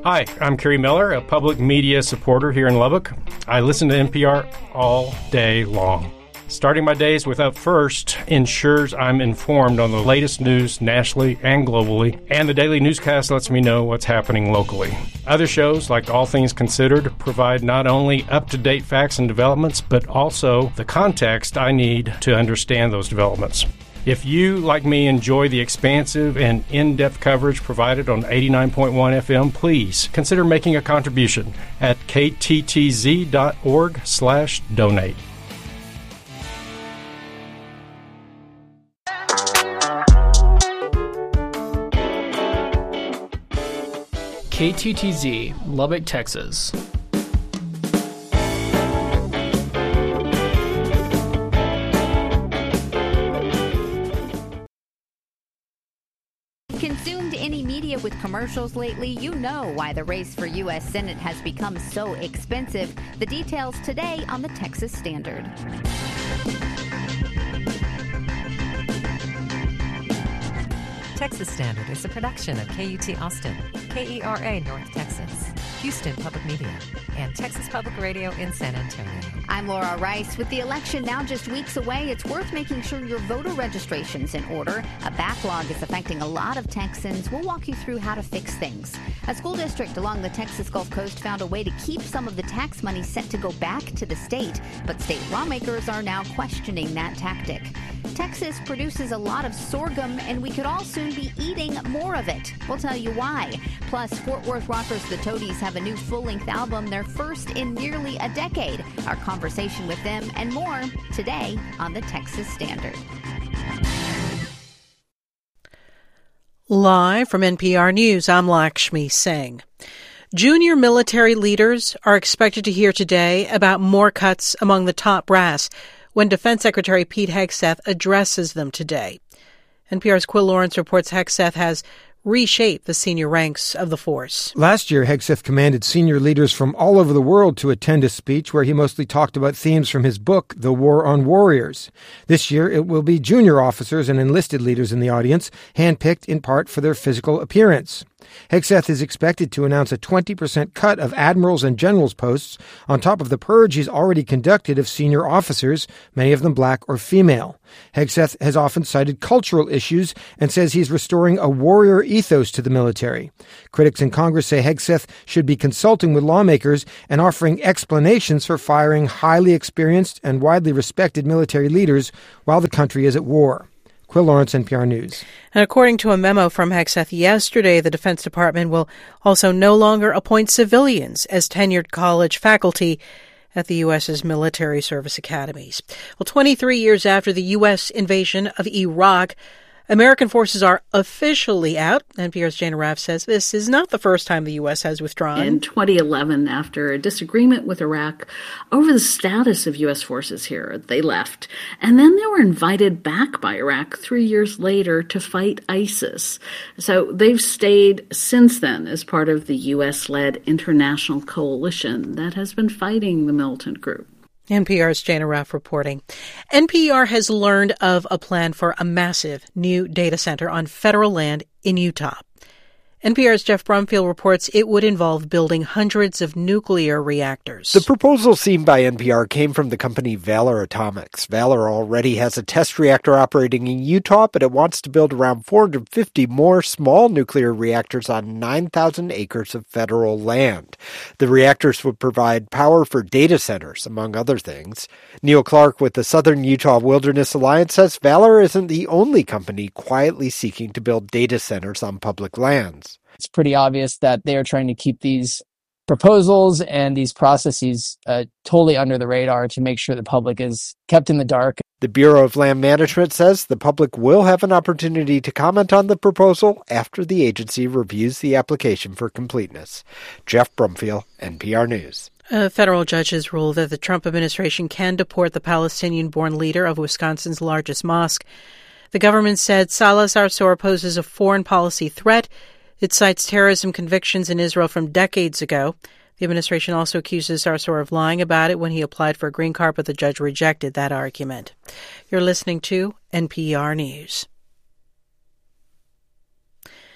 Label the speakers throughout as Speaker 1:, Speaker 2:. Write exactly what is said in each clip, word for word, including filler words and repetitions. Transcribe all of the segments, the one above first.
Speaker 1: Hi, I'm Kerry Miller, a public media supporter here in Lubbock. I listen to N P R all day long. Starting my days with Up First ensures I'm informed on the latest news nationally and globally, and the daily newscast lets me know what's happening locally. Other shows, like All Things Considered, provide not only up-to-date facts and developments, but also the context I need to understand those developments. If you, like me, enjoy the expansive and in-depth coverage provided on eighty-nine point one F M, please consider making a contribution at k t t z dot org slash donate.
Speaker 2: K T T Z, Lubbock, Texas.
Speaker 3: Consumed any media with commercials lately, you know why the race for U S Senate has become so expensive. The details today on the Texas Standard.
Speaker 4: Texas Standard is a production of K U T Austin, K E R A North Texas, Houston Public Media, and Texas Public Radio in San Antonio.
Speaker 3: I'm Laura Rice. With the election now just weeks away, it's worth making sure your voter registration's in order. A backlog is affecting a lot of Texans. We'll walk you through how to fix things. A school district along the Texas Gulf Coast found a way to keep some of the tax money set to go back to the state, but state lawmakers are now questioning that tactic. Texas produces a lot of sorghum, and we could all soon be eating more of it. We'll tell you why. Plus, Fort Worth rockers The Toadies have a new full-length album, their first in nearly a decade. Our conversation with them and more today on the Texas Standard.
Speaker 5: Live from N P R News, I'm Lakshmi Singh. Junior military leaders are expected to hear today about more cuts among the top brass when Defense Secretary Pete Hegseth addresses them today. N P R's Quill Lawrence reports Hegseth has reshaped the senior ranks of the force.
Speaker 6: Last year, Hegseth commanded senior leaders from all over the world to attend a speech where he mostly talked about themes from his book, The War on Warriors. This year, it will be junior officers and enlisted leaders in the audience, handpicked in part for their physical appearance. Hegseth is expected to announce a twenty percent cut of admirals and generals posts on top of the purge he's already conducted of senior officers, many of them black or female. Hegseth has often cited cultural issues and says he's restoring a warrior ethos to the military. Critics in Congress say Hegseth should be consulting with lawmakers and offering explanations for firing highly experienced and widely respected military leaders while the country is at war. Quill Lawrence, N P R News.
Speaker 5: And according to a memo from Hegseth yesterday, the Defense Department will also no longer appoint civilians as tenured college faculty at the U S's military service academies. Well, twenty-three years after the U S invasion of Iraq, American forces are officially out. N P R's Jana Raff says this is not the first time the U S has withdrawn.
Speaker 7: In twenty eleven, after a disagreement with Iraq over the status of U S forces here, they left. And then they were invited back by Iraq three years later to fight ISIS. So they've stayed since then as part of the U S-led international coalition that has been fighting the militant group.
Speaker 5: N P R's Jana Raff reporting. N P R has learned of a plan for a massive new data center on federal land in Utah. N P R's Jeff Brumfield reports it would involve building hundreds of nuclear reactors.
Speaker 8: The proposal seen by N P R came from the company Valor Atomics. Valor already has a test reactor operating in Utah, but it wants to build around four hundred fifty more small nuclear reactors on nine thousand acres of federal land. The reactors would provide power for data centers, among other things. Neil Clark with the Southern Utah Wilderness Alliance says Valor isn't the only company quietly seeking to build data centers on public lands.
Speaker 9: It's pretty obvious that they are trying to keep these proposals and these processes uh, totally under the radar to make sure the public is kept in the dark.
Speaker 8: The Bureau of Land Management says the public will have an opportunity to comment on the proposal after the agency reviews the application for completeness. Jeff Brumfield, N P R News.
Speaker 5: A federal judge has ruled that the Trump administration can deport the Palestinian-born leader of Wisconsin's largest mosque. The government said Salah Sarsour poses a foreign policy threat. It cites terrorism convictions in Israel from decades ago. The administration also accuses Sarsour of lying about it when he applied for a green card, but the judge rejected that argument. You're listening to N P R News.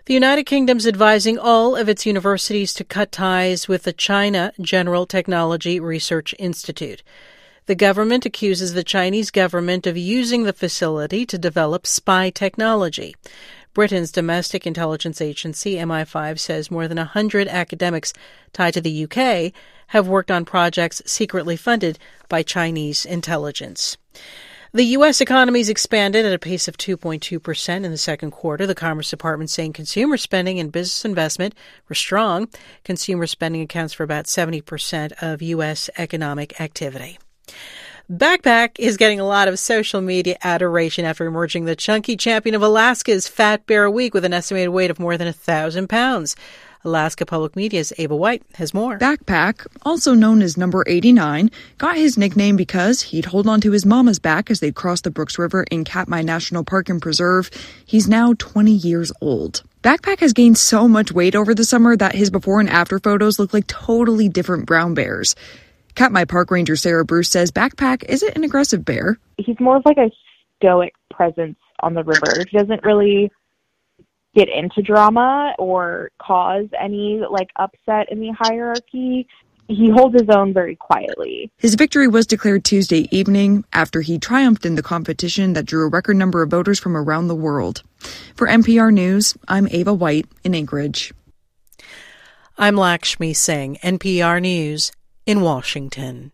Speaker 5: The United Kingdom's advising all of its universities to cut ties with the China General Technology Research Institute. The government accuses the Chinese government of using the facility to develop spy technology. Britain's domestic intelligence agency, M I five, says more than one hundred academics tied to the U K have worked on projects secretly funded by Chinese intelligence. The U S economy's expanded at a pace of two point two percent in the second quarter. The Commerce Department saying consumer spending and business investment were strong. Consumer spending accounts for about seventy percent of U S economic activity. Backpack is getting a lot of social media adoration after emerging the chunky champion of Alaska's Fat Bear Week with an estimated weight of more than one thousand pounds. Alaska Public Media's Ava White has more.
Speaker 10: Backpack, also known as Number eighty-nine, got his nickname because he'd hold onto his mama's back as they'd cross the Brooks River in Katmai National Park and Preserve. He's now twenty years old. Backpack has gained so much weight over the summer that his before and after photos look like totally different brown bears. Katmai Park Ranger Sarah Bruce says Backpack isn't an aggressive bear.
Speaker 11: He's more of like a stoic presence on the river. He doesn't really get into drama or cause any like upset in the hierarchy. He holds his own very quietly.
Speaker 10: His victory was declared Tuesday evening after he triumphed in the competition that drew a record number of voters from around the world. For N P R News, I'm Ava White in Anchorage.
Speaker 5: I'm Lakshmi Singh, N P R News in Washington.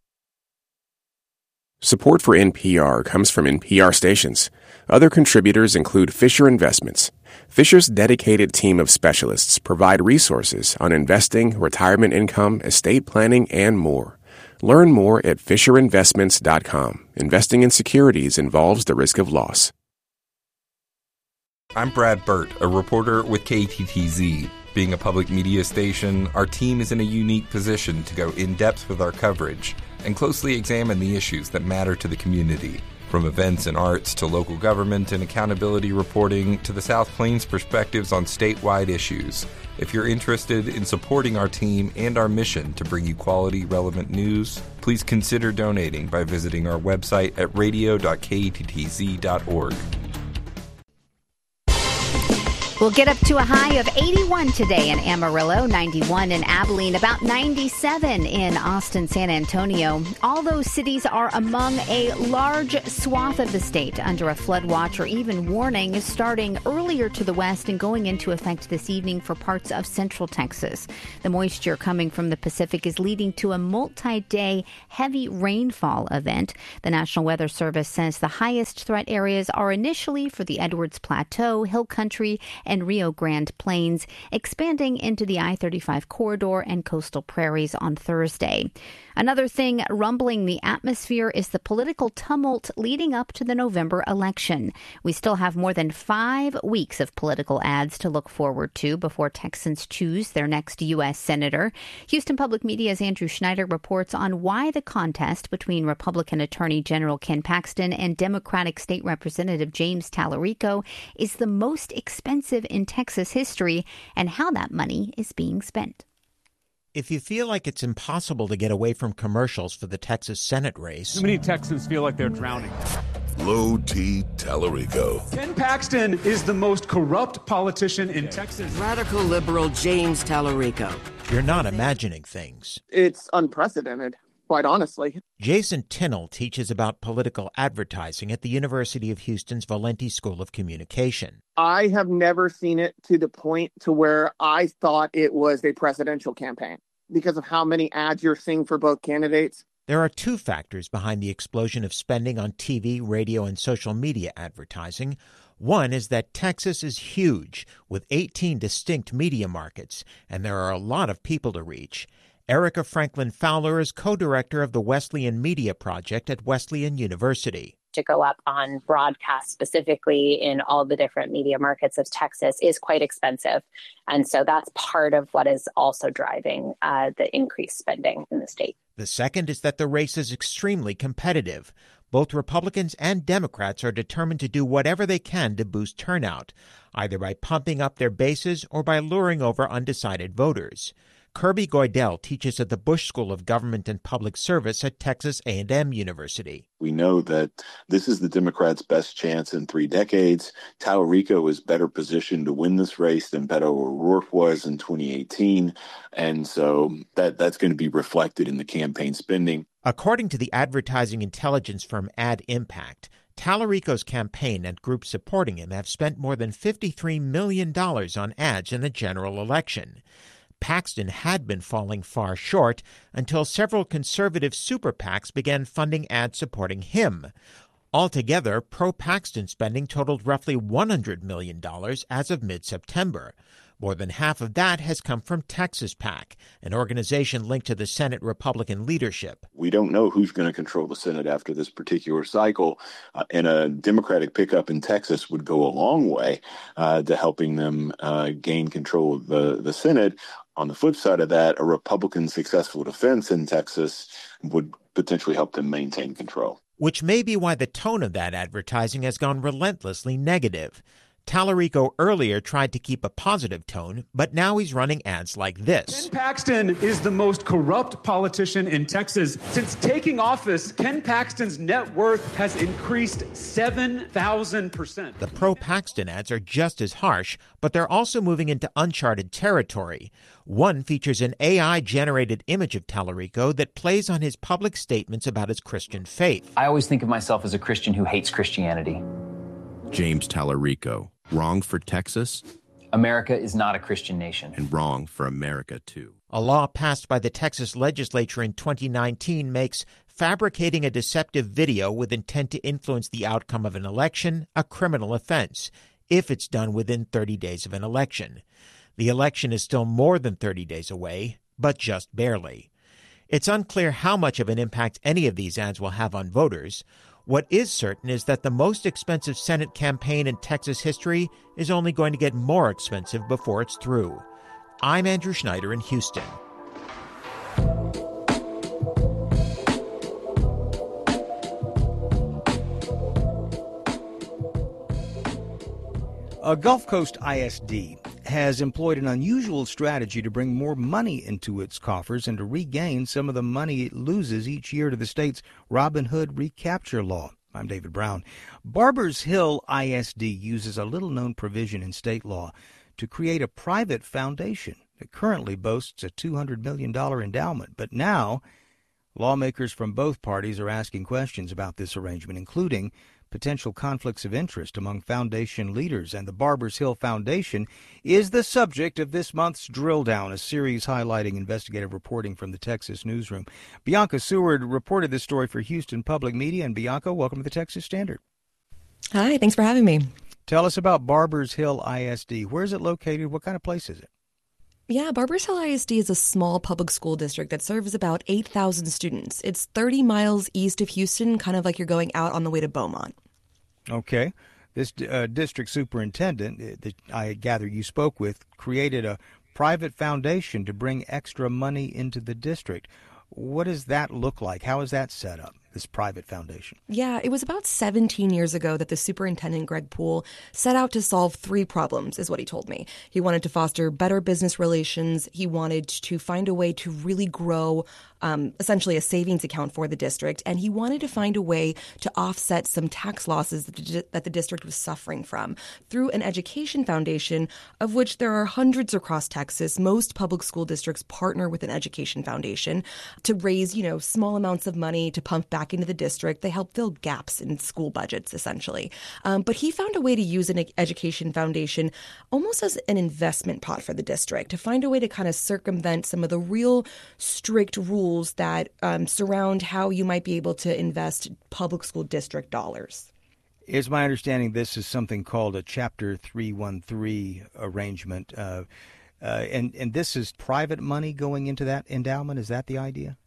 Speaker 12: Support for N P R comes from N P R stations. Other contributors include Fisher Investments. Fisher's dedicated team of specialists provide resources on investing, retirement income, estate planning, and more. Learn more at fisher investments dot com. Investing in securities involves the risk of loss.
Speaker 13: I'm Brad Burt, a reporter with K T T Z. Being a public media station, our team is in a unique position to go in-depth with our coverage and closely examine the issues that matter to the community. From events and arts to local government and accountability reporting to the South Plains perspectives on statewide issues. If you're interested in supporting our team and our mission to bring you quality, relevant news, please consider donating by visiting our website at radio dot k t t z dot org.
Speaker 3: We'll get up to a high of eighty-one today in Amarillo, ninety-one in Abilene, about ninety-seven in Austin, San Antonio. All those cities are among a large swath of the state under a flood watch or even warning starting earlier to the west and going into effect this evening for parts of central Texas. The moisture coming from the Pacific is leading to a multi-day heavy rainfall event. The National Weather Service says the highest threat areas are initially for the Edwards Plateau, Hill Country, and Rio Grande Plains, expanding into the I thirty-five corridor and coastal prairies on Thursday. Another thing rumbling the atmosphere is the political tumult leading up to the November election. We still have more than five weeks of political ads to look forward to before Texans choose their next U S senator. Houston Public Media's Andrew Schneider reports on why the contest between Republican Attorney General Ken Paxton and Democratic State Representative James Tallarico is the most expensive in Texas history and how that money is being spent.
Speaker 14: If you feel like it's impossible to get away from commercials for the Texas Senate race...
Speaker 15: Too many Texans feel like they're drowning.
Speaker 16: Low T Tallarico.
Speaker 15: Ken Paxton is the most corrupt politician in Texas.
Speaker 17: Radical liberal James Tallarico.
Speaker 14: You're not imagining things.
Speaker 18: It's unprecedented, quite honestly.
Speaker 14: Jason Tinnell teaches about political advertising at the University of Houston's Valenti School of Communication.
Speaker 18: I have never seen it to the point to where I thought it was a presidential campaign because of how many ads you're seeing for both candidates.
Speaker 14: There are two factors behind the explosion of spending on T V, radio, and social media advertising. One is that Texas is huge, with eighteen distinct media markets, and there are a lot of people to reach. Erica Franklin Fowler is co-director of the Wesleyan Media Project at Wesleyan University.
Speaker 19: To go up on broadcast specifically in all the different media markets of Texas is quite expensive. And so that's part of what is also driving uh, the increased spending in the state.
Speaker 14: The second is that the race is extremely competitive. Both Republicans and Democrats are determined to do whatever they can to boost turnout, either by pumping up their bases or by luring over undecided voters. Kirby Goidel teaches at the Bush School of Government and Public Service at Texas A and M University.
Speaker 20: We know that this is the Democrats' best chance in three decades. Tallarico is better positioned to win this race than Beto O'Rourke was in twenty eighteen. And so that, that's going to be reflected in the campaign spending.
Speaker 14: According to the advertising intelligence firm Ad Impact, Tallarico's campaign and groups supporting him have spent more than fifty-three million dollars on ads in the general election. Paxton had been falling far short until several conservative super PACs began funding ads supporting him. Altogether, pro-Paxton spending totaled roughly one hundred million dollars as of mid-September. More than half of that has come from Texas PAC, an organization linked to the Senate Republican leadership.
Speaker 20: We don't know who's going to control the Senate after this particular cycle, uh, and a Democratic pickup in Texas would go a long way uh, to helping them uh, gain control of the, the Senate. On the flip side of that, a Republican successful defense in Texas would potentially help them maintain control.
Speaker 14: Which may be why the tone of that advertising has gone relentlessly negative. Tallarico earlier tried to keep a positive tone, but now he's running ads like this.
Speaker 15: Ken Paxton is the most corrupt politician in Texas. Since taking office, Ken Paxton's net worth has increased seven thousand percent.
Speaker 14: The pro-Paxton ads are just as harsh, but they're also moving into uncharted territory. One features an A I-generated image of Tallarico that plays on his public statements about his Christian faith.
Speaker 21: I always think of myself as a Christian who hates Christianity.
Speaker 22: James Tallarico. Wrong for Texas?
Speaker 21: America is not a Christian nation.
Speaker 22: And wrong for America, too.
Speaker 14: A law passed by the Texas legislature in twenty nineteen makes fabricating a deceptive video with intent to influence the outcome of an election a criminal offense, if it's done within thirty days of an election. The election is still more than thirty days away, but just barely. It's unclear how much of an impact any of these ads will have on voters. What is certain is that the most expensive Senate campaign in Texas history is only going to get more expensive before it's through. I'm Andrew Schneider in Houston.
Speaker 23: Uh, Gulf Coast I S D has employed an unusual strategy to bring more money into its coffers and to regain some of the money it loses each year to the state's Robin Hood recapture law. I'm David Brown. Barbers Hill I S D uses a little-known provision in state law to create a private foundation that currently boasts a two hundred million dollars endowment. But now, lawmakers from both parties are asking questions about this arrangement, including potential conflicts of interest among foundation leaders. And the Barbers Hill Foundation is the subject of this month's Drill Down, a series highlighting investigative reporting from the Texas newsroom. Bianca Seward reported this story for Houston Public Media. And Bianca, welcome to the Texas Standard.
Speaker 24: Hi, thanks for having me.
Speaker 23: Tell us about Barbers Hill I S D. Where is it located? What kind of place is it?
Speaker 24: Yeah, Barbers Hill I S D is a small public school district that serves about eight thousand students. It's thirty miles east of Houston, kind of like you're going out on the way to Beaumont.
Speaker 23: Okay. This uh, district superintendent that I gather you spoke with created a private foundation to bring extra money into the district. What does that look like? How is that set up, this private foundation?
Speaker 24: Yeah, it was about seventeen years ago that the superintendent, Greg Poole, set out to solve three problems, is what he told me. He wanted to foster better business relations. He wanted to find a way to really grow Um, essentially a savings account for the district, and he wanted to find a way to offset some tax losses that the, that the district was suffering from through an education foundation, of which there are hundreds across Texas. Most public school districts partner with an education foundation to raise, you know, small amounts of money to pump back into the district. They help fill gaps in school budgets, essentially. Um, but he found a way to use an education foundation almost as an investment pot for the district, to find a way to kind of circumvent some of the real strict rules that um, surround how you might be able to invest public school district dollars.
Speaker 23: It's my understanding this is something called a Chapter three one three arrangement, uh, uh, and, and this is private money going into that endowment. Is that the idea?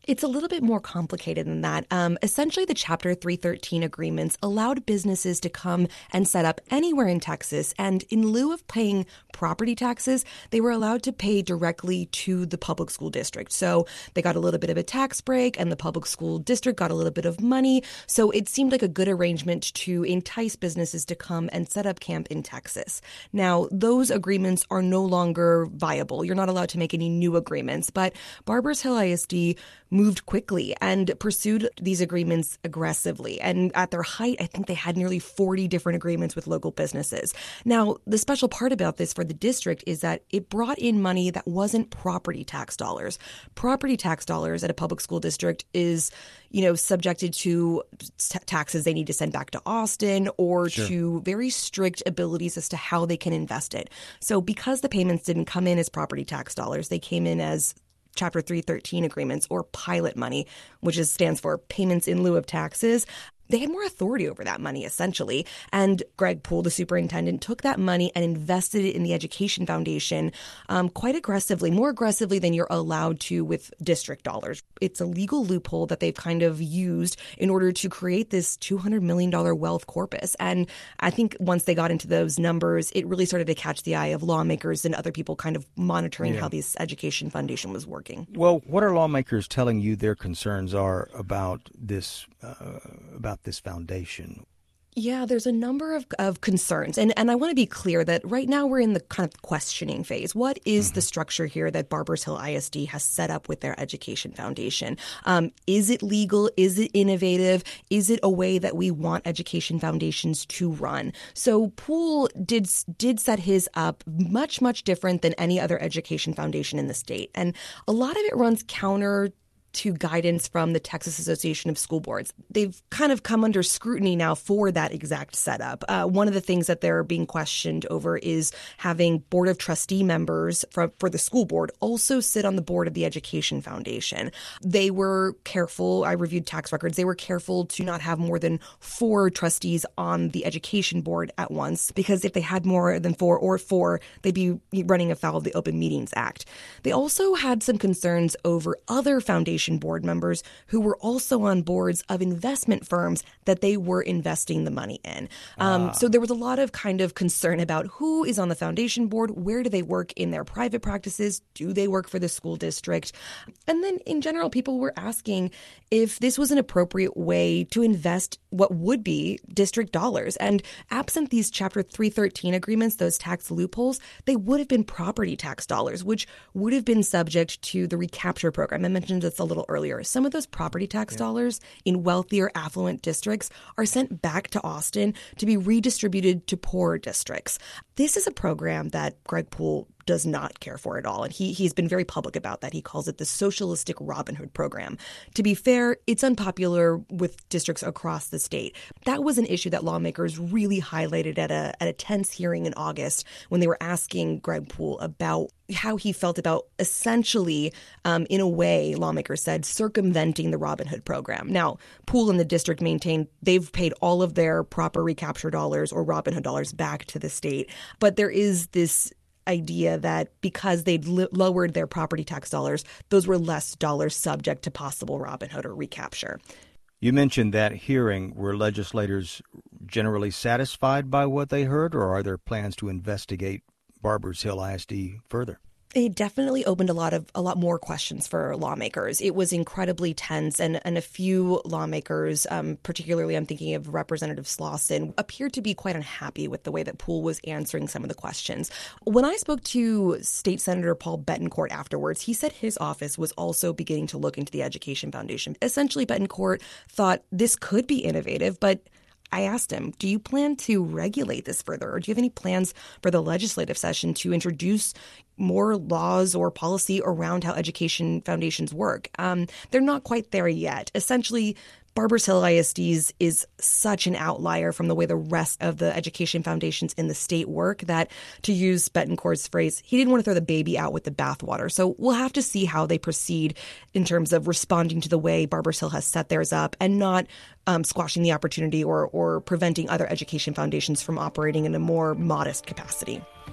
Speaker 24: It's a little bit more complicated than that. Um, essentially, the Chapter three thirteen agreements allowed businesses to come and set up anywhere in Texas, and in lieu of paying property taxes, they were allowed to pay directly to the public school district. So they got a little bit of a tax break, and the public school district got a little bit of money. So it seemed like a good arrangement to entice businesses to come and set up camp in Texas. Now, those agreements are no longer viable. You're not allowed to make any new agreements, but Barbers Hill I S D moved quickly and pursued these agreements aggressively. And at their height, I think they had nearly forty different agreements with local businesses. Now, the special part about this for the district is that it brought in money that wasn't property tax dollars. Property tax dollars at a public school district is, you know, subjected to t- taxes they need to send back to Austin or
Speaker 1: Sure.
Speaker 24: to very strict abilities as to how they can invest it. So because the payments didn't come in as property tax dollars, they came in as Chapter three thirteen agreements, or pilot money, which is, stands for payments in lieu of taxes. They had more authority over that money, essentially. And Greg Poole, the superintendent, took that money and invested it in the Education Foundation um, quite aggressively, more aggressively than you're allowed to with district dollars. It's a legal loophole that they've kind of used in order to create this two hundred million dollars wealth corpus. And I think once they got into those numbers, it really started to catch the eye of lawmakers and other people kind of monitoring
Speaker 23: Yeah.
Speaker 24: how this Education Foundation was working.
Speaker 23: Well, what are lawmakers telling you their concerns are about this uh, about this foundation?
Speaker 24: Yeah, there's a number of, of concerns. And and I want to be clear that right now we're in the kind of questioning phase. What is mm-hmm. the structure here that Barbers Hill I S D has set up with their Education Foundation? Um, is it legal? Is it innovative? Is it a way that we want education foundations to run? So Poole did, did set his up much, much different than any other education foundation in the state. And a lot of it runs counter to guidance from the Texas Association of School Boards. They've kind of come under scrutiny now for that exact setup. Uh, one of the things that they're being questioned over is having Board of Trustee members for, for the school board also sit on the board of the Education Foundation. They were careful. I reviewed tax records. They were careful to not have more than four trustees on the education board at once, because if they had more than four or four, they'd be running afoul of the Open Meetings Act. They also had some concerns over other foundations board members who were also on boards of investment firms that they were investing the money in. Um, ah. So there was a lot of kind of concern about who is on the foundation board, where do they work in their private practices, do they work for the school district? And then in general, people were asking if this was an appropriate way to invest what would be district dollars. And absent these Chapter three thirteen agreements, those tax loopholes, they would have been property tax dollars, which would have been subject to the recapture program. I mentioned this a little earlier. Some of those property tax yeah. dollars in wealthier, affluent districts are sent back to Austin to be redistributed to poorer districts. This is a program that Greg Poole does not care for at all. And he, he's been very public about that. He calls it the socialistic Robin Hood program. To be fair, it's unpopular with districts across the state. That was an issue that lawmakers really highlighted at a, at a tense hearing in August when they were asking Greg Poole about how he felt about essentially, um, in a way, lawmakers said, circumventing the Robin Hood program. Now, Poole and the district maintain they've paid all of their proper recapture dollars or Robin Hood dollars back to the state. But there is this idea that because they'd l- lowered their property tax dollars, those were less dollars subject to possible Robin Hood or recapture.
Speaker 23: You mentioned that hearing. Were legislators generally satisfied by what they heard, or are there plans to investigate Barbers Hill I S D further?
Speaker 24: It definitely opened a lot of a lot more questions for lawmakers. It was incredibly tense, and, and a few lawmakers, um, particularly I'm thinking of Representative Slauson, appeared to be quite unhappy with the way that Poole was answering some of the questions. When I spoke to State Senator Paul Bettencourt afterwards, he said his office was also beginning to look into the Education Foundation. Essentially, Bettencourt thought this could be innovative, but I asked him, do you plan to regulate this further, or do you have any plans for the legislative session to introduce more laws or policy around how education foundations work? Um, they're not quite there yet. Essentially, Barbers Hill I S D's is such an outlier from the way the rest of the education foundations in the state work that, to use Bettencourt's phrase, he didn't want to throw the baby out with the bathwater. So we'll have to see how they proceed in terms of responding to the way Barbers Hill has set theirs up and not um, squashing the opportunity or, or preventing other education foundations from operating in a more modest capacity.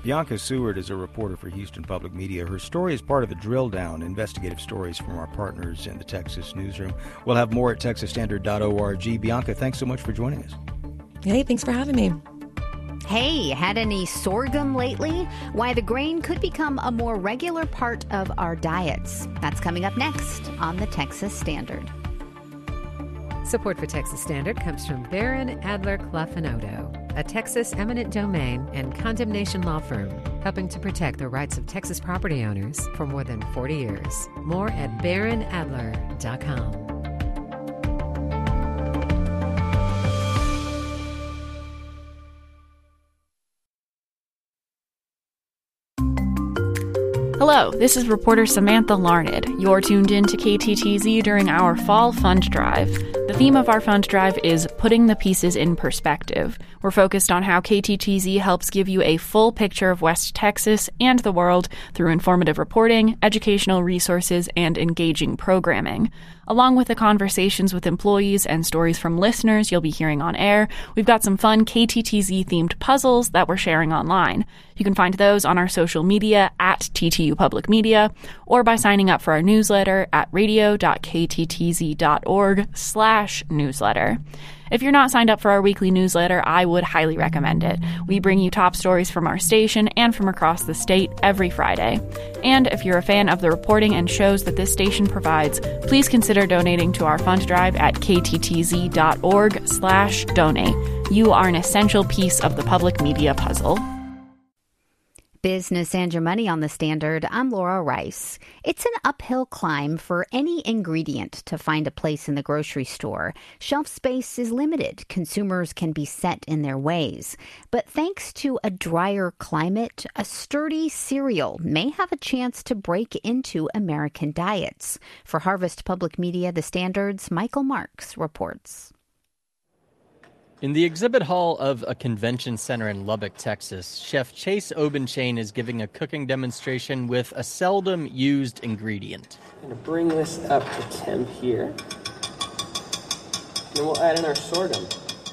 Speaker 23: Bianca Seward is a reporter for Houston Public Media. Her story is part of the Drill Down, investigative stories from our partners in the Texas newsroom. We'll have more at texas standard dot org. Bianca, thanks so much for joining us.
Speaker 24: Hey, thanks for having me.
Speaker 3: Hey, had any sorghum lately? Why the grain could become a more regular part of our diets. That's coming up next on the Texas Standard.
Speaker 1: Support for Texas Standard comes from Barron, Adler, Clough and Odo, a Texas eminent domain and condemnation law firm, helping to protect the rights of Texas property owners for more than forty years. More at baron adler dot com.
Speaker 2: Hello, this is reporter Samantha Larned. You're tuned in to K T T Z during our Fall Fund Drive. The theme of our fund drive is Putting the Pieces in Perspective. We're focused on how K T T Z helps give you a full picture of West Texas and the world through informative reporting, educational resources, and engaging programming. Along with the conversations with employees and stories from listeners you'll be hearing on air, we've got some fun K T T Z-themed puzzles that we're sharing online. You can find those on our social media at T T U Public Media or by signing up for our newsletter at radio dot k t t z dot org slash newsletter. If you're not signed up for our weekly newsletter, I would highly recommend it. We bring you top stories from our station and from across the state every Friday. And if you're a fan of the reporting and shows that this station provides, please consider donating to our fund drive at k t t z dot org slash donate. You are an essential piece of the public media puzzle.
Speaker 3: Business and Your Money on the Standard. I'm Laura Rice. It's an uphill climb for any ingredient to find a place in the grocery store. Shelf space is limited. Consumers can be set in their ways. But thanks to a drier climate, a sturdy cereal may have a chance to break into American diets. For Harvest Public Media, The Standard's Michael Marks reports.
Speaker 4: In the exhibit hall of a convention center in Lubbock, Texas, Chef Chase Obenchain is giving a cooking demonstration with a seldom used ingredient.
Speaker 6: I'm going to bring this up to temp here. And we'll add in our sorghum.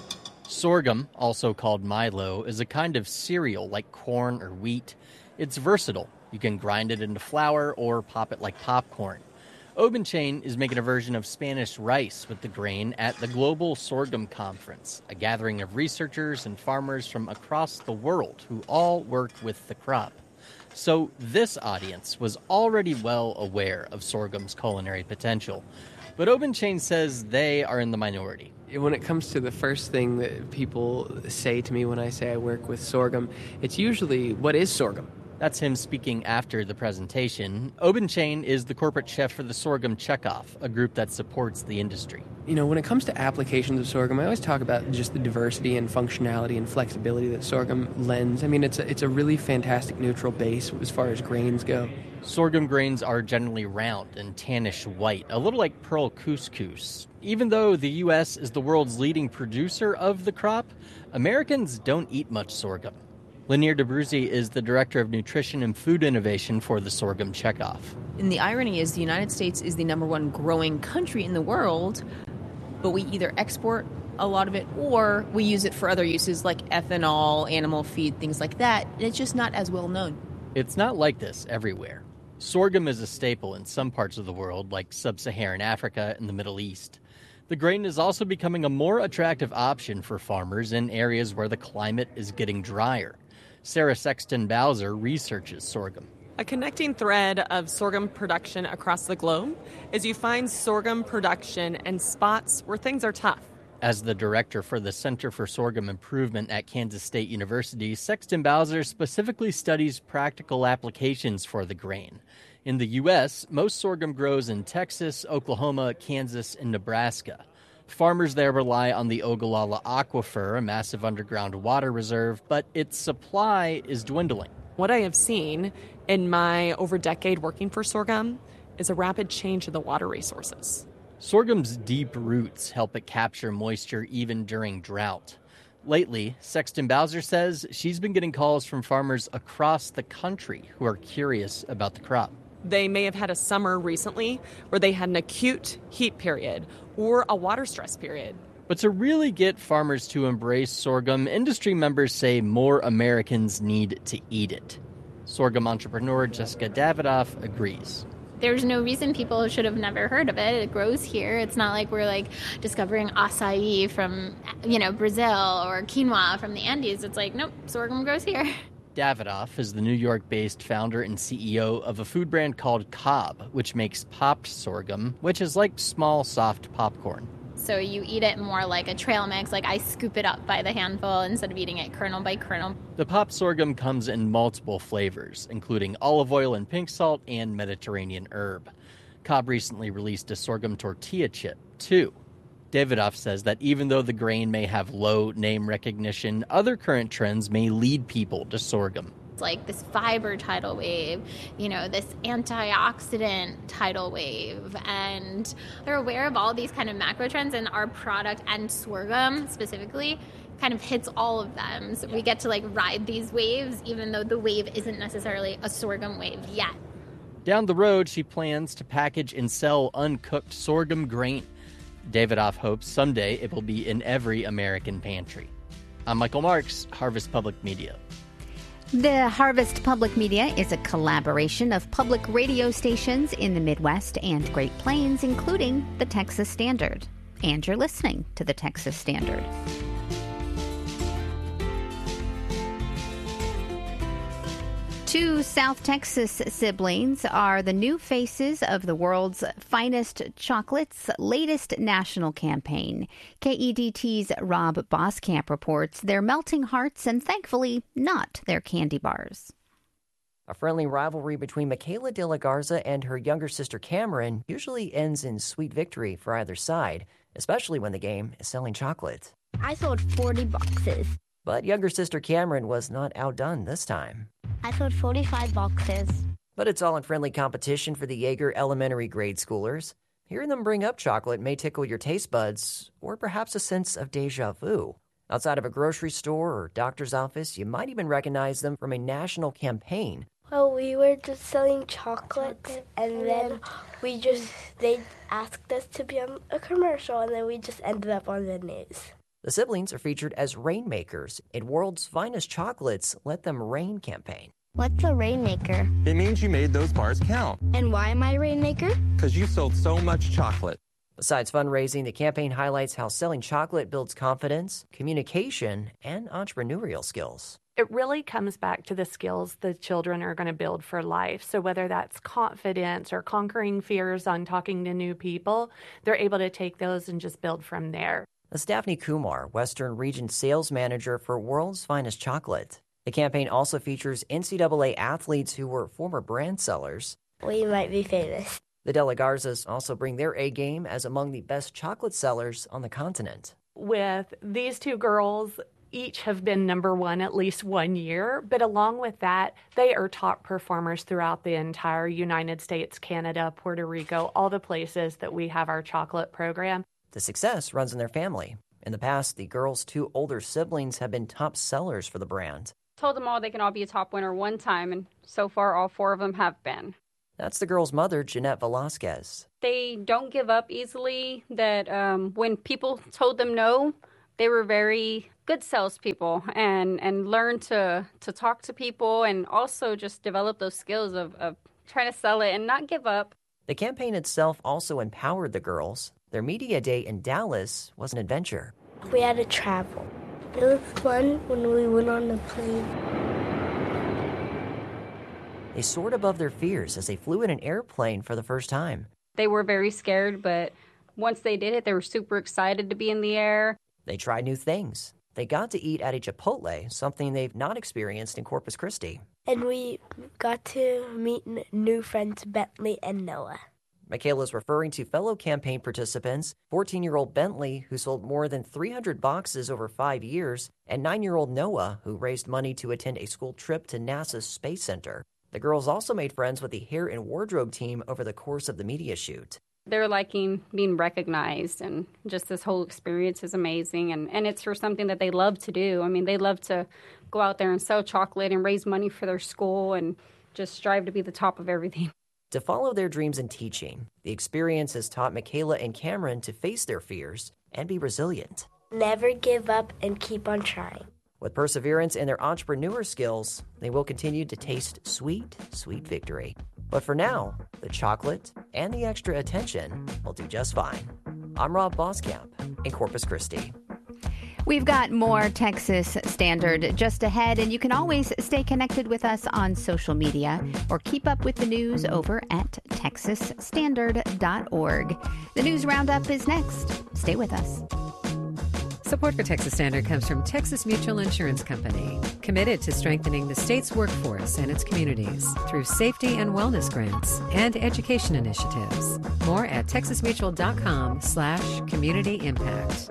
Speaker 4: Sorghum, also called Milo, is a kind of cereal like corn or wheat. It's versatile. You can grind it into flour or pop it like popcorn. Obenchain is making a version of Spanish rice with the grain at the Global Sorghum Conference, a gathering of researchers and farmers from across the world who all work with the crop. So this audience was already well aware of sorghum's culinary potential. But Obenchain says they are in the minority.
Speaker 6: When it comes to the first thing that people say to me when I say I work with sorghum, it's usually, what is sorghum?
Speaker 4: That's him speaking after the presentation. Obenchain is the corporate chef for the Sorghum Checkoff, a group that supports the industry.
Speaker 6: You know, when it comes to applications of sorghum, I always talk about just the diversity and functionality and flexibility that sorghum lends. I mean, it's a, it's a really fantastic neutral base as far as grains go.
Speaker 4: Sorghum grains are generally round and tannish white, a little like pearl couscous. Even though the U S is the world's leading producer of the crop, Americans don't eat much sorghum. Lanier DeBruzzi is the Director of Nutrition and Food Innovation for the Sorghum Checkoff.
Speaker 25: And the irony is the United States is the number one growing country in the world, but we either export a lot of it or we use it for other uses like ethanol, animal feed, things like that. And it's just not as well known.
Speaker 4: It's not like this everywhere. Sorghum is a staple in some parts of the world, like sub-Saharan Africa and the Middle East. The grain is also becoming a more attractive option for farmers in areas where the climate is getting drier. Sarah Sexton Bowser researches sorghum.
Speaker 26: A connecting thread of sorghum production across the globe is you find sorghum production in spots where things are tough.
Speaker 4: As the director for the Center for Sorghum Improvement at Kansas State University, Sexton Bowser specifically studies practical applications for the grain. In the U S, most sorghum grows in Texas, Oklahoma, Kansas, and Nebraska. Farmers there rely on the Ogallala Aquifer, a massive underground water reserve, but its supply is dwindling.
Speaker 26: What I have seen in my over decade working for sorghum is a rapid change in the water resources.
Speaker 4: Sorghum's deep roots help it capture moisture even during drought. Lately, Sexton Bowser says she's been getting calls from farmers across the country who are curious about the crop.
Speaker 26: They may have had a summer recently where they had an acute heat period or a water stress period.
Speaker 4: But to really get farmers to embrace sorghum, industry members say more Americans need to eat it. Sorghum entrepreneur Jessica Davidoff agrees.
Speaker 5: There's no reason people should have never heard of it. It grows here. It's not like we're like discovering acai from, you know, Brazil or quinoa from the Andes. It's like, nope, sorghum grows here.
Speaker 4: Davidoff is the New York-based founder and C E O of a food brand called Cobb, which makes popped sorghum, which is like small, soft popcorn.
Speaker 5: So you eat it more like a trail mix, like I scoop it up by the handful instead of eating it kernel by kernel.
Speaker 4: The popped sorghum comes in multiple flavors, including olive oil and pink salt and Mediterranean herb. Cobb recently released a sorghum tortilla chip, too. Davidoff says that even though the grain may have low name recognition, other current trends may lead people to sorghum.
Speaker 5: Like this fiber tidal wave, you know, this antioxidant tidal wave, and they're aware of all these kind of macro trends, and our product and sorghum specifically kind of hits all of them. So we get to like ride these waves, even though the wave isn't necessarily a sorghum wave yet.
Speaker 4: Down the road, she plans to package and sell uncooked sorghum grain. Davidoff hopes someday it will be in every American pantry. I'm Michael Marks, Harvest Public Media.
Speaker 3: The Harvest Public Media is a collaboration of public radio stations in the Midwest and Great Plains, including the Texas Standard. And you're listening to the Texas Standard. Two South Texas siblings are the new faces of the world's finest chocolate's latest national campaign. K E D T's Rob Boskamp reports they're melting hearts and thankfully not their candy bars.
Speaker 7: A friendly rivalry between Michaela De La Garza and her younger sister Cameron usually ends in sweet victory for either side, especially when the game is selling chocolate.
Speaker 8: I sold forty boxes.
Speaker 7: But younger sister Cameron was not outdone this time.
Speaker 8: I sold forty-five boxes.
Speaker 7: But it's all in friendly competition for the Yeager elementary grade schoolers. Hearing them bring up chocolate may tickle your taste buds, or perhaps a sense of deja vu. Outside of a grocery store or doctor's office, you might even recognize them from a national campaign.
Speaker 8: Well, we were just selling chocolates, and then we just, they asked us to be on a commercial, and then we just ended up on the news.
Speaker 7: The siblings are featured as rainmakers in World's Finest Chocolates Let Them Rain campaign.
Speaker 8: What's a rainmaker?
Speaker 9: It means you made those bars count.
Speaker 8: And why am I a rainmaker?
Speaker 9: Because you sold so much chocolate.
Speaker 7: Besides fundraising, the campaign highlights how selling chocolate builds confidence, communication, and entrepreneurial skills.
Speaker 10: It really comes back to the skills the children are going to build for life. So whether that's confidence or conquering fears on talking to new people, they're able to take those and just build from there.
Speaker 7: That's Daphne Kumar, Western Region Sales Manager for World's Finest Chocolate. The campaign also features N C double A athletes who were former brand sellers.
Speaker 8: We might be famous.
Speaker 7: The De La Garzas also bring their A game as among the best chocolate sellers on the continent.
Speaker 10: With these two girls, each have been number one at least one year, but along with that, they are top performers throughout the entire United States, Canada, Puerto Rico, all the places that we have our chocolate program.
Speaker 7: The success runs in their family. In the past, the girls' two older siblings have been top sellers for the brand.
Speaker 11: Told them all they can all be a top winner one time, and so far all four of them have been.
Speaker 7: That's the girls' mother, Jeanette Velasquez.
Speaker 11: They don't give up easily. That um, when people told them no, they were very good salespeople and, and learned to, to talk to people and also just develop those skills of, of trying to sell it and not give up.
Speaker 7: The campaign itself also empowered the girls. Their media day in Dallas was an adventure.
Speaker 8: We had to travel. It was fun when we went on the plane.
Speaker 7: They soared above their fears as they flew in an airplane for the first time.
Speaker 11: They were very scared, but once they did it, they were super excited to be in the air.
Speaker 7: They tried new things. They got to eat at a Chipotle, something they've not experienced in Corpus Christi.
Speaker 8: And we got to meet n- new friends, Bentley and Noah.
Speaker 7: Michaela's referring to fellow campaign participants, fourteen-year-old Bentley, who sold more than three hundred boxes over five years, and nine-year-old Noah, who raised money to attend a school trip to NASA's Space Center. The girls also made friends with the hair and wardrobe team over the course of the media shoot.
Speaker 11: They're liking being recognized, and just this whole experience is amazing, and, and it's for something that they love to do. I mean, they love to go out there and sell chocolate and raise money for their school and just strive to be the top of everything.
Speaker 7: To follow their dreams in teaching, the experience has taught Michaela and Cameron to face their fears and be resilient.
Speaker 8: Never give up and keep on trying.
Speaker 7: With perseverance and their entrepreneur skills, they will continue to taste sweet, sweet victory. But for now, the chocolate and the extra attention will do just fine. I'm Rob Boskamp in Corpus Christi.
Speaker 3: We've got more Texas Standard just ahead, and you can always stay connected with us on social media or keep up with the news over at texas standard dot org. The news roundup is next. Stay with us.
Speaker 1: Support for Texas Standard comes from Texas Mutual Insurance Company, committed to strengthening the state's workforce and its communities through safety and wellness grants and education initiatives. More at texasmutual.com slash community impact.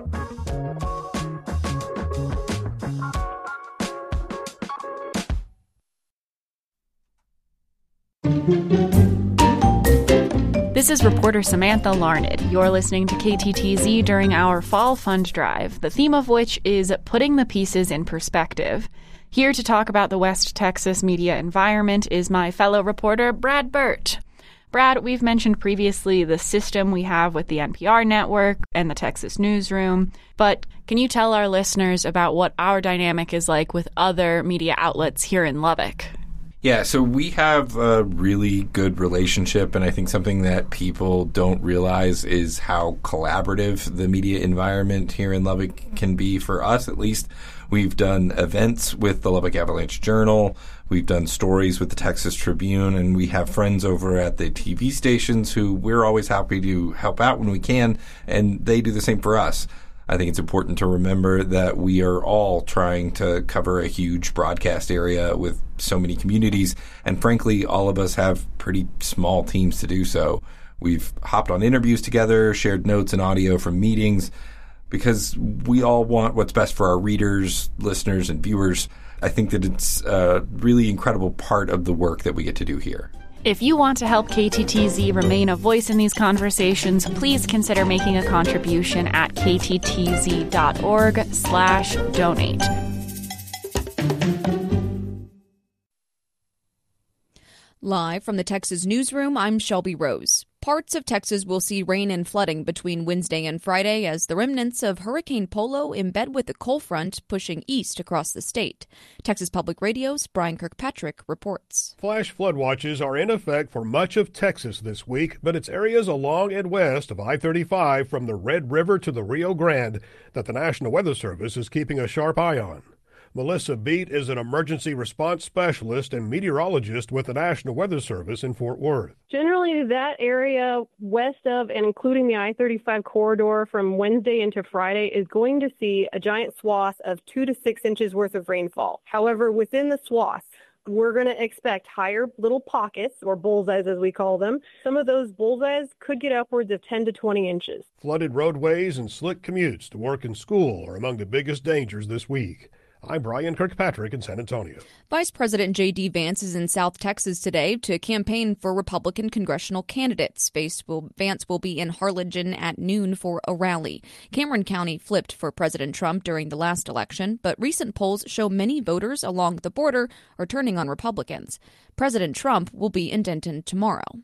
Speaker 2: This is reporter Samantha Larned. You're listening to K T T Z during our Fall Fund Drive, the theme of which is putting the pieces in perspective. Here to talk about the West Texas media environment is my fellow reporter, Brad Burt. Brad, we've mentioned previously the system we have with the N P R network and the Texas Newsroom, but can you tell our listeners about what our dynamic is like with other media outlets here in Lubbock?
Speaker 12: Yeah, so we have a really good relationship, and I think something that people don't realize is how collaborative the media environment here in Lubbock can be. For us, at least, we've done events with the Lubbock Avalanche Journal, we've done stories with the Texas Tribune, and we have friends over at the T V stations who we're always happy to help out when we can, and they do the same for us. I think it's important to remember that we are all trying to cover a huge broadcast area with so many communities, and frankly, all of us have pretty small teams to do so. We've hopped on interviews together, shared notes and audio from meetings, because we all want what's best for our readers, listeners, and viewers. I think that it's a really incredible part of the work that we get to do here.
Speaker 2: If you want to help K T T Z remain a voice in these conversations, please consider making a contribution at kttz.org slash donate.
Speaker 13: Live from the Texas Newsroom, I'm Shelby Rose. Parts of Texas will see rain and flooding between Wednesday and Friday as the remnants of Hurricane Polo embed with the cold front pushing east across the state. Texas Public Radio's Brian Kirkpatrick reports.
Speaker 16: Flash flood watches are in effect for much of Texas this week, but it's areas along and west of I thirty-five from the Red River to the Rio Grande that the National Weather Service is keeping a sharp eye on. Melissa Beat is an emergency response specialist and meteorologist with the National Weather Service in Fort Worth.
Speaker 17: Generally, that area west of and including the I thirty-five corridor from Wednesday into Friday is going to see a giant swath of two to six inches worth of rainfall. However, within the swath, we're going to expect higher little pockets, or bullseyes as we call them. Some of those bullseyes could get upwards of ten to twenty inches.
Speaker 16: Flooded roadways and slick commutes to work and school are among the biggest dangers this week. I'm Brian Kirkpatrick in San Antonio.
Speaker 13: Vice President J D. Vance is in South Texas today to campaign for Republican congressional candidates. Vance will be in Harlingen at noon for a rally. Cameron County flipped for President Trump during the last election, but recent polls show many voters along the border are turning on Republicans. President Trump will be in Denton tomorrow.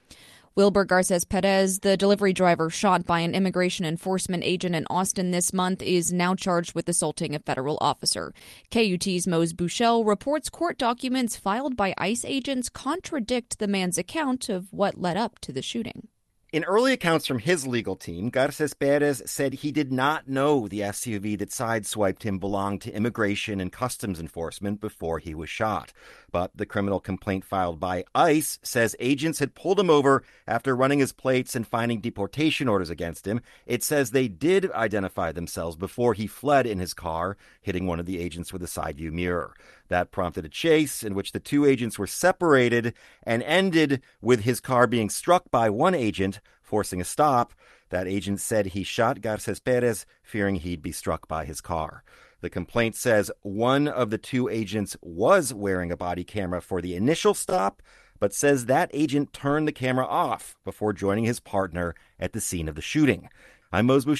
Speaker 13: Wilber Garces Perez, the delivery driver shot by an immigration enforcement agent in Austin this month, is now charged with assaulting a federal officer. K U T's Mose Buchel reports court documents filed by ICE agents contradict the man's account of what led up to the shooting.
Speaker 18: In early accounts from his legal team, Garces Perez said he did not know the S U V that sideswiped him belonged to Immigration and Customs Enforcement before he was shot. But the criminal complaint filed by ICE says agents had pulled him over after running his plates and finding deportation orders against him. It says they did identify themselves before he fled in his car, hitting one of the agents with a side view mirror. That prompted a chase in which the two agents were separated and ended with his car being struck by one agent, forcing a stop. That agent said he shot Garces Perez, fearing he'd be struck by his car. The complaint says one of the two agents was wearing a body camera for the initial stop, but says that agent turned the camera off before joining his partner at the scene of the shooting. I'm Mose Buchel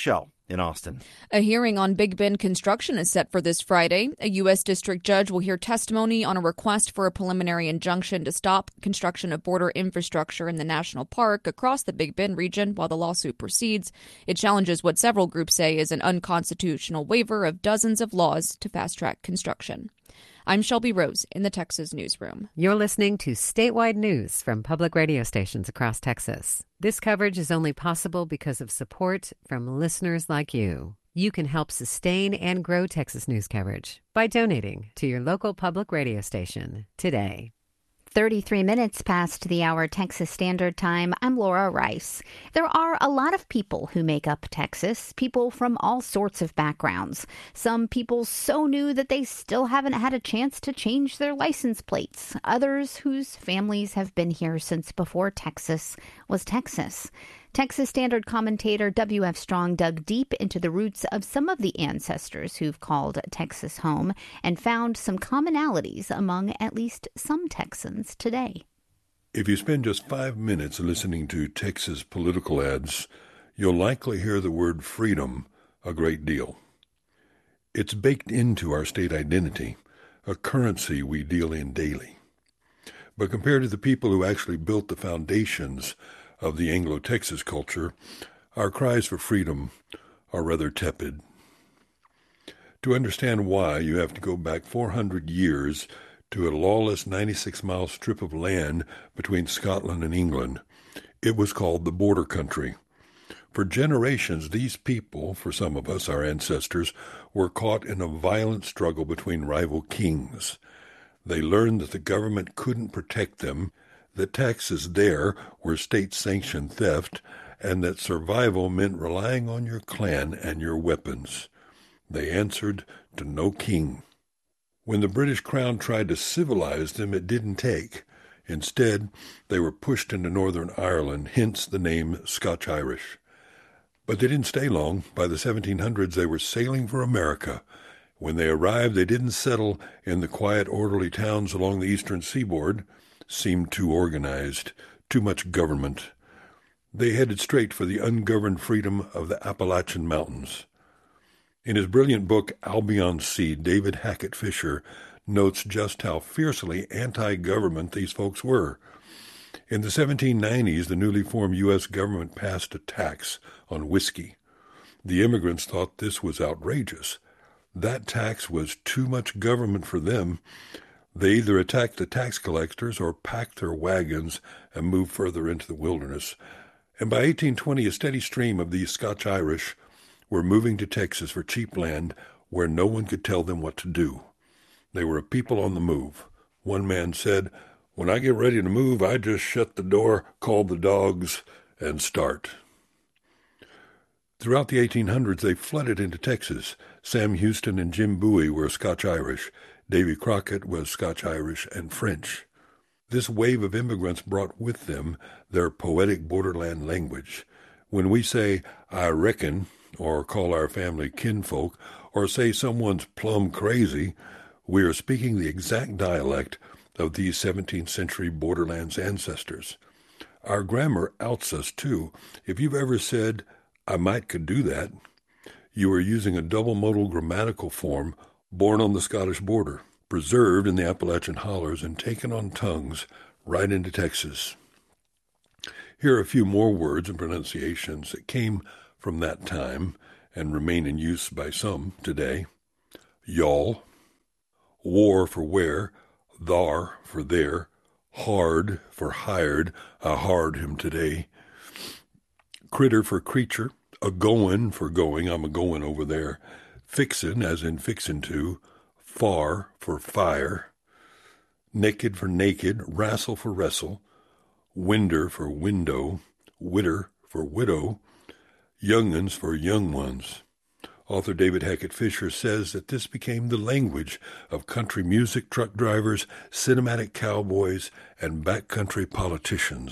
Speaker 18: in Austin.
Speaker 13: A hearing on Big Bend construction is set for this Friday. A U S district judge will hear testimony on a request for a preliminary injunction to stop construction of border infrastructure in the national park across the Big Bend region while the lawsuit proceeds. It challenges what several groups say is an unconstitutional waiver of dozens of laws to fast-track construction. I'm Shelby Rose in the Texas Newsroom.
Speaker 1: You're listening to statewide news from public radio stations across Texas. This coverage is only possible because of support from listeners like you. You can help sustain and grow Texas news coverage by donating to your local public radio station today.
Speaker 3: thirty-three minutes past the hour Texas Standard Time. I'm Laura Rice. There are a lot of people who make up Texas, people from all sorts of backgrounds. Some people so new that they still haven't had a chance to change their license plates. Others whose families have been here since before Texas was Texas. Texas Standard commentator W F Strong dug deep into the roots of some of the ancestors who've called Texas home and found some commonalities among at least some Texans today.
Speaker 14: If you spend just five minutes listening to Texas political ads, you'll likely hear the word freedom a great deal. It's baked into our state identity, a currency we deal in daily. But compared to the people who actually built the foundations of the Anglo-Texas culture, our cries for freedom are rather tepid. To understand why, you have to go back four hundred years to a lawless ninety-six mile strip of land between Scotland and England. It was called the Border Country. For generations, these people, for some of us, our ancestors, were caught in a violent struggle between rival kings. They learned that the government couldn't protect them, that taxes there were state-sanctioned theft, and that survival meant relying on your clan and your weapons. They answered to no king. When the British Crown tried to civilize them, it didn't take. Instead, they were pushed into Northern Ireland, hence the name Scotch-Irish. But they didn't stay long. By the seventeen hundreds, they were sailing for America. When they arrived, they didn't settle in the quiet, orderly towns along the eastern seaboard. Seemed too organized, too much government. They headed straight for the ungoverned freedom of the Appalachian Mountains. In his brilliant book, Albion's Seed, David Hackett Fisher notes just how fiercely anti-government these folks were. In the seventeen nineties, the newly formed U S government passed a tax on whiskey. The immigrants thought this was outrageous. That tax was too much government for them. They either attacked the tax collectors or packed their wagons and moved further into the wilderness. And by eighteen twenty, a steady stream of these Scotch-Irish were moving to Texas for cheap land where no one could tell them what to do. They were a people on the move. One man said, "When I get ready to move, I just shut the door, call the dogs, and start." Throughout the eighteen hundreds, they flooded into Texas. Sam Houston and Jim Bowie were Scotch-Irish. Davy Crockett was Scotch-Irish and French. This wave of immigrants brought with them their poetic borderland language. When we say, "I reckon," or call our family kinfolk, or say someone's plumb crazy, we are speaking the exact dialect of these seventeenth century borderlands ancestors. Our grammar outs us, too. If you've ever said, "I might could do that," you are using a double modal grammatical form born on the Scottish border, preserved in the Appalachian hollers, and taken on tongues right into Texas. Here are a few more words and pronunciations that came from that time and remain in use by some today. Y'all, war for where, thar for there, hard for hired, I hard him today, critter for creature, a goin' for going, I'm a goin' over there, fixin' as in fixin' to, far for fire, naked for naked, wrestle for wrestle, winder for window, widder for widow, young'uns for young ones. Author David Hackett Fisher says that this became the language of country music truck drivers, cinematic cowboys, and backcountry politicians.